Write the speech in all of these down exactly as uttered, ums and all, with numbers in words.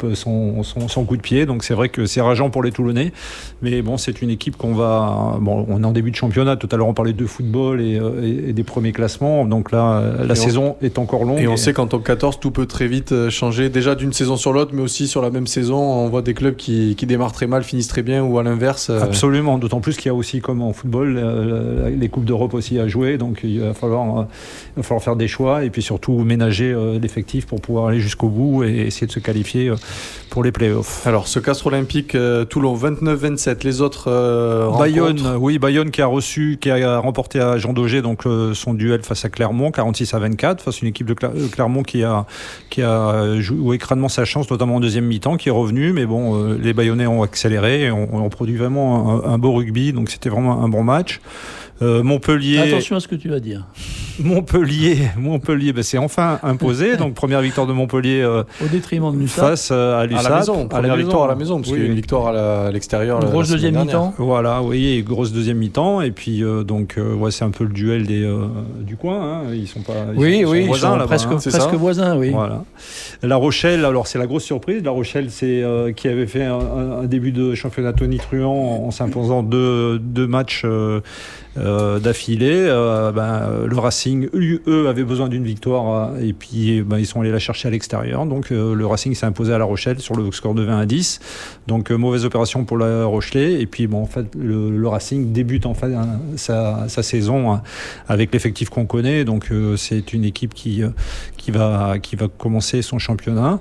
loupe son, son, son coup de pied. Donc c'est vrai que c'est rageant pour les Toulonnais. Mais bon, c'est une équipe qu'on va... Bon, on est en début de championnat. Tout à l'heure, on parlait de football et, et, et des premiers classements. Donc là, la et saison on... est encore longue. Et on et... sait qu'en top quatorze, tout peut très vite changer. Déjà d'une saison sur l'autre, mais aussi sur la même saison. On voit des clubs qui, qui démarrent très mal, finissent très bien, ou à l'inverse. Absolument. D'autant plus qu'il y a aussi, comme en football, les Coupes d'Europe aussi à jouer. Donc il va falloir, il va falloir faire des choix et puis surtout ménager l'effectif pour pouvoir aller jusqu'au bout et essayer de se qualifier pour les play-offs. Alors, ce Castres Olympique, euh, Toulon, vingt-neuf vingt-sept. Les autres euh, Bayonne, oui, Bayonne qui a reçu, qui a remporté à Jean Daugé donc euh, son duel face à Clermont, quarante-six à vingt-quatre, face à une équipe de Cler- Clermont qui a, qui a joué crânement sa chance, notamment en deuxième mi-temps, qui est revenu. Mais bon, euh, les Bayonnais ont accéléré et ont, ont produit vraiment un, un beau rugby. Donc, c'était vraiment un bon match. Euh, Montpellier. Attention à ce que tu vas dire. Montpellier, Montpellier, ben c'est enfin imposé. Donc première victoire de Montpellier euh, au détriment de l'U S A P face euh, à l'U S A P. À la maison, première à la victoire maison. à la maison, parce oui, qu'il y a eu une victoire à, la, à l'extérieur. Une grosse deuxième mi-temps. Voilà, oui, grosse deuxième mi-temps. Et puis euh, donc euh, ouais, c'est un peu le duel des euh, du coin. Hein. Ils sont pas. Ils oui, sont, oui, sont voisins ils sont là-bas. presque, hein. presque voisins, oui. Voilà. La Rochelle, alors c'est la grosse surprise. La Rochelle, c'est euh, qui avait fait un, un début de championnat tonitruant en, en s'imposant deux deux matchs. Euh, Euh, d'affilée, euh, ben, le Racing, eux, avaient besoin d'une victoire euh, et puis ben, ils sont allés la chercher à l'extérieur. Donc euh, le Racing s'est imposé à La Rochelle sur le score de vingt à dix. Donc euh, mauvaise opération pour la Rochelais. Et puis bon, en fait, le, le Racing débute en fait hein, sa, sa saison hein, avec l'effectif qu'on connaît. Donc euh, c'est une équipe qui, euh, qui, va, qui va commencer son championnat.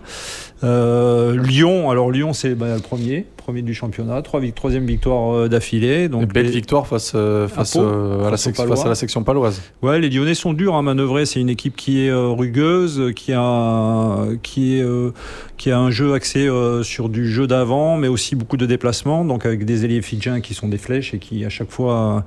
Euh, Lyon, alors Lyon c'est ben, le premier, premier du championnat, trois, troisième victoire euh, d'affilée. Donc une belle les... victoire face, euh, face, à, euh, à la sec- face à la section paloise. Ouais, les Lyonnais sont durs à manœuvrer. C'est une équipe qui est euh, rugueuse, qui a, qui, est, euh, qui a un jeu axé euh, sur du jeu d'avant, mais aussi beaucoup de déplacements, donc avec des ailiers fidjiens qui sont des flèches et qui à chaque fois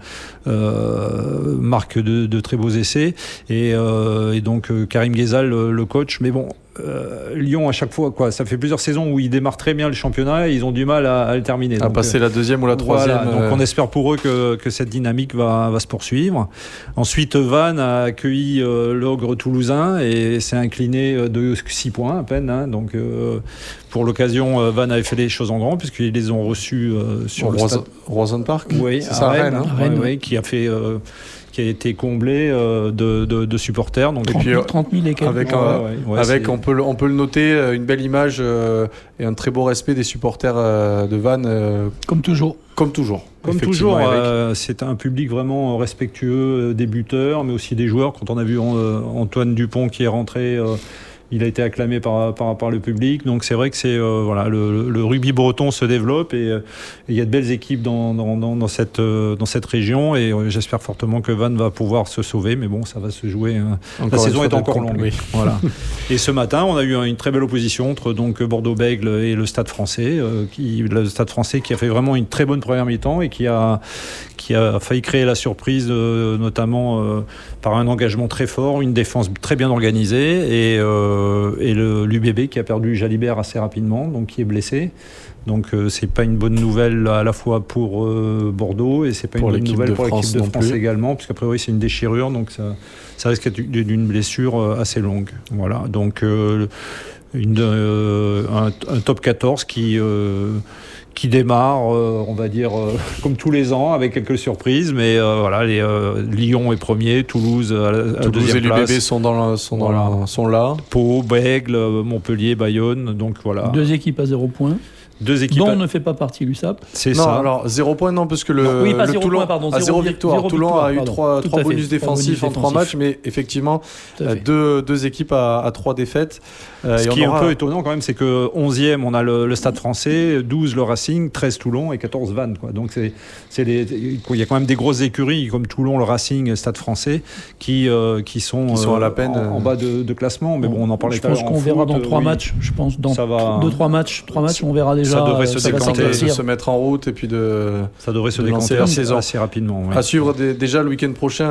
euh, marquent de, de très beaux essais. Et, euh, et donc euh, Karim Ghezal, le, le coach, mais bon. Euh, Lyon à chaque fois quoi, ça fait plusieurs saisons où ils démarrent très bien le championnat et ils ont du mal à, à le terminer. À donc, passer euh, la deuxième ou la troisième. Voilà, donc on espère pour eux que, que cette dynamique va, va se poursuivre. Ensuite Vannes a accueilli euh, l'Ogre toulousain et s'est incliné de six points à peine. Hein, donc euh, pour l'occasion euh, Vannes avait fait les choses en grand puisqu'ils les ont reçus euh, sur au le Roison, stade Roison Park. Oui, c'est ça, Rennes, Rennes, hein, Rennes, ouais, oui. ouais, qui a fait. Euh, qui a été comblé euh, de, de, de supporters. Donc trente mille et quelques. Avec, ouais, un, ouais, ouais, avec on, peut le, on peut le noter, une belle image euh, et un très beau respect des supporters euh, de Vannes. Euh, comme toujours. Comme toujours. Comme toujours, euh, c'est un public vraiment respectueux des buteurs, mais aussi des joueurs. Quand on a vu euh, Antoine Dupont qui est rentré... Euh, il a été acclamé par, par, par le public. Donc c'est vrai que c'est, euh, voilà, le, le rugby breton se développe et euh, il y a de belles équipes dans, dans, dans, dans, cette, euh, dans cette région et euh, j'espère fortement que Vannes va pouvoir se sauver. Mais bon, ça va se jouer. Hein. La saison est encore longue. Oui. Voilà. Et ce matin, on a eu une très belle opposition entre donc, Bordeaux-Bègles et le Stade français. Euh, qui, le Stade français qui a fait vraiment une très bonne première mi-temps et qui a, qui a failli créer la surprise, euh, notamment euh, par un engagement très fort, une défense très bien organisée et euh, et le, l'U B B qui a perdu Jalibert assez rapidement, donc qui est blessé. Donc euh, c'est pas une bonne nouvelle à la fois pour euh, Bordeaux et c'est pas pour une bonne nouvelle pour l'équipe de France également, puisqu'a priori c'est une déchirure, donc ça, ça risque d'être d'une blessure assez longue. Voilà, donc euh, une, euh, un, un top quatorze qui euh, qui démarre, euh, on va dire, euh, comme tous les ans, avec quelques surprises. Mais euh, voilà, les, euh, Lyon est premier, Toulouse à la, à la Toulouse deuxième et l'U B B place. sont, dans la, sont, dans voilà. la, sont là. Pau, Bègles, Montpellier, Bayonne. Donc voilà. Deux équipes à zéro point. Deux équipes dont à... ne fait pas partie l'U S A P. C'est non, ça. alors zéro point, non, parce que le, oui, pas le zéro Toulon point, pardon, a zéro victoire. zéro Toulon victoire, a eu pardon. trois, Tout trois à bonus fait, défensifs trois en trois défensifs. matchs, mais effectivement, euh, deux, deux équipes à, à trois défaites. Euh, Ce qui est aura... un peu étonnant quand même, c'est que onzième, on a le, le Stade français, douze le Racing, treize Toulon et quatorze Vannes. Quoi. Donc c'est, c'est des, il y a quand même des grosses écuries comme Toulon, le Racing, le Stade français qui, euh, qui, sont, qui sont à la peine en, en bas de, de classement. Mais bon, on en parlait tout à l'heure. Je pense qu'on verra dans trois oui. matchs. Je pense dans va... deux, trois matchs, trois matchs, on verra déjà. Ça devrait se ça décanter, se mettre en route et puis de ça devrait se de décanter la saison assez rapidement. Oui. À suivre des, déjà le week-end prochain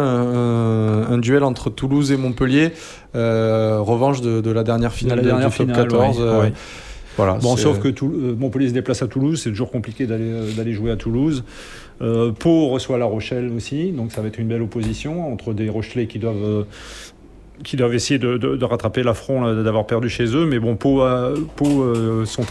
un, un duel entre Toulouse et Montpellier, euh, revanche de, de la dernière finale de la dernière du top finale, quatorze. Oui, euh, oui. Voilà, bon, c'est... sauf que tout, euh, Montpellier se déplace à Toulouse, c'est toujours compliqué d'aller, euh, d'aller jouer à Toulouse. Euh, Pau reçoit La Rochelle aussi, donc ça va être une belle opposition entre des Rochelais qui doivent euh, qui doivent essayer de, de, de rattraper l'affront là, d'avoir perdu chez eux. Mais bon, Pau, euh, Pau euh, sont